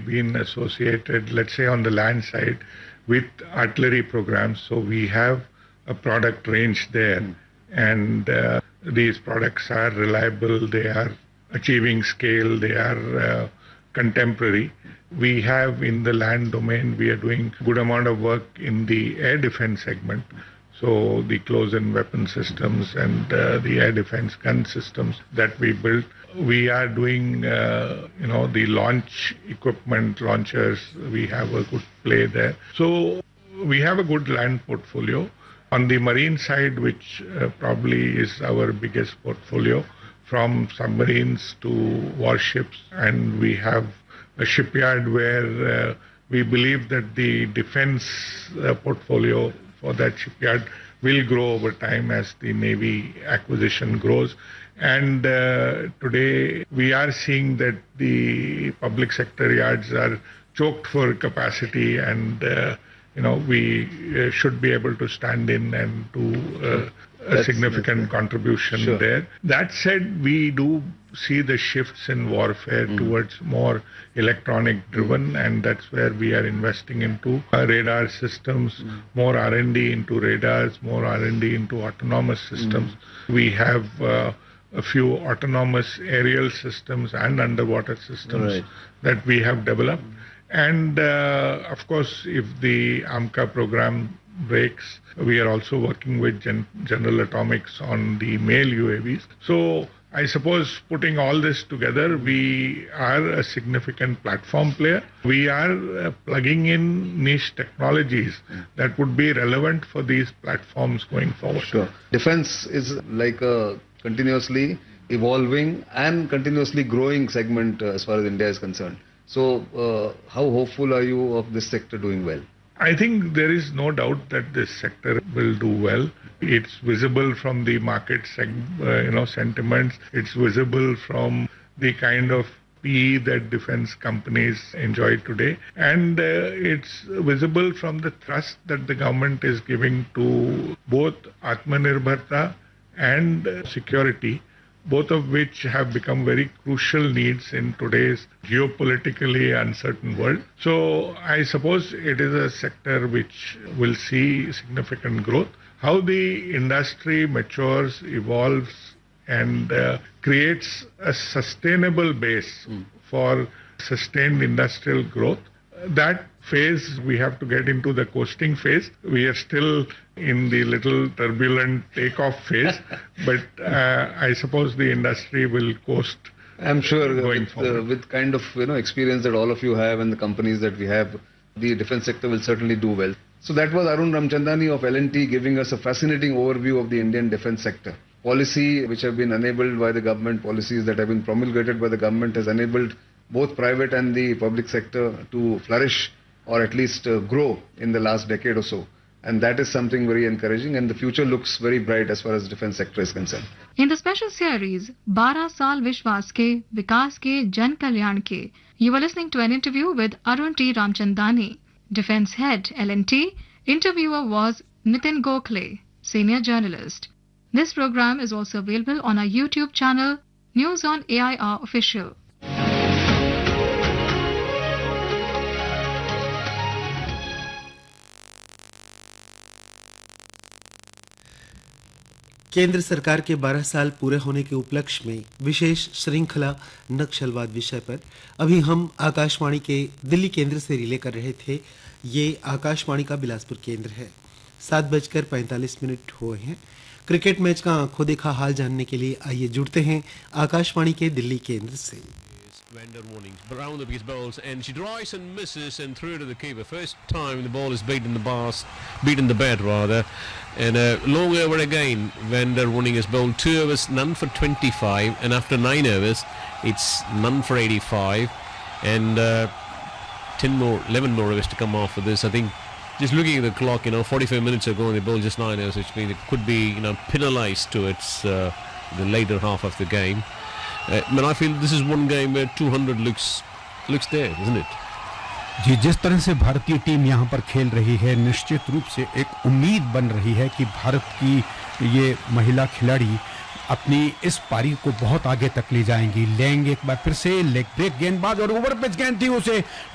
been associated, let's say on the land side, with artillery programs. So we have a product range there, and these products are reliable, they are achieving scale, they are contemporary. We have in the land domain, we are doing good amount of work in the air defense segment. So the close-in weapon systems and the air defense gun systems that we built. We are doing, the launch equipment, launchers. We have a good play there. So we have a good land portfolio. On the marine side, which probably is our biggest portfolio, from submarines to warships, and we have a shipyard where we believe that the defense portfolio for that shipyard will grow over time as the Navy acquisition grows. And today we are seeing that the public sector yards are choked for capacity, and we should be able to stand in and do a significant contribution there. That said, we do see the shifts in warfare towards more electronic driven, and that's where we are investing into radar systems, more R&D into radars, more R&D into autonomous systems. We have a few autonomous aerial systems and underwater systems that we have developed. And of course, if the AMCA program breaks, we are also working with General Atomics on the MALE UAVs. So I suppose putting all this together, we are a significant platform player. We are plugging in niche technologies that would be relevant for these platforms going forward. Sure. Defense is like a continuously evolving and continuously growing segment as far as India is concerned. So how hopeful are you of this sector doing well? I think there is no doubt that this sector will do well. It's visible from the market sentiments. It's visible from the kind of PE that defense companies enjoy today. And it's visible from the thrust that the government is giving to both Atmanirbharta and security, both of which have become very crucial needs in today's geopolitically uncertain world. So I suppose it is a sector which will see significant growth. How the industry matures, evolves, and creates a sustainable base for sustained industrial growth, that phase we have to get into the coasting phase. We are still in the little turbulent takeoff phase, but I suppose the industry will coast. I'm sure with kind of experience that all of you have and the companies that we have, the defense sector will certainly do well. So that was Arun Ramchandani of L&T giving us a fascinating overview of the Indian defense sector. Policy which have been enabled by the government, policies that have been promulgated by the government has enabled both private and the public sector to flourish or at least grow in the last decade or so. And that is something very encouraging, and the future looks very bright as far as the defense sector is concerned. In the special series, 12 Saal Vishwas Ke, Vikas Ke, Jan Kalyan Ke, you were listening to an interview with Arun T. Ramchandani, Defense Head, L&T. Interviewer was Nitin Gokhale, Senior Journalist. This program is also available on our YouTube channel, News on AIR Official. केंद्र सरकार के 12 साल पूरे होने के उपलक्ष्य में विशेष श्रृंखला नक्सलवाद विषय पर अभी हम आकाशवाणी के दिल्ली केंद्र से रिले कर रहे थे। ये आकाशवाणी का बिलासपुर केंद्र है। 7:45 हुए हैं। क्रिकेट मैच का आंखों देखा हाल जानने के लिए आइए जुड़ते हैं आकाशवाणी के दिल्ली केंद्र से। Surrender warnings. Brown the biggest bowls, and she drives and misses and through to the keeper. First time the ball is beaten the bat rather, and a long over again. Vander warning is bowled 2 overs, none for 25, and after 9 overs, it's none for 85, and 11 more overs to come off for this. I think just looking at the clock, 45 minutes ago, and they bowled just 9 overs, which means it could be, penalised to its the later half of the game. But I feel this is one game where 200 looks there, isn't it? जी, जिस तरह से भारतीय team यहाँ पर खेल रही है, निश्चित रूप से एक उम्मीद बन रही है कि भारत की ये महिला खिलाड़ी अपनी इस पारी को बहुत आगे तक ले जाएंगी। लेंगे एक बार फिर से लेग ब्रेक गेंदबाज और ओवर पिच गेंद थी उसे